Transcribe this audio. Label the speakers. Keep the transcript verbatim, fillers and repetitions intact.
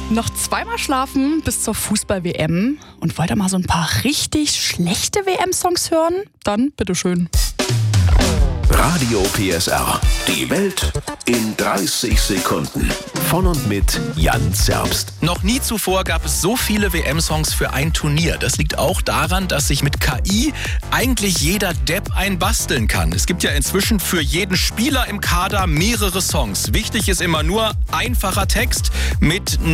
Speaker 1: Noch zweimal schlafen bis zur Fußball-W M und wollt ihr mal so ein paar richtig schlechte W M-Songs hören? Dann bitteschön.
Speaker 2: Radio P S R. Die Welt in dreißig Sekunden. Von und mit Jan Zerbst.
Speaker 3: Noch nie zuvor gab es so viele W M-Songs für ein Turnier. Das liegt auch daran, dass sich mit K I eigentlich jeder Depp einbasteln kann. Es gibt ja inzwischen für jeden Spieler im Kader mehrere Songs. Wichtig ist immer nur einfacher Text mit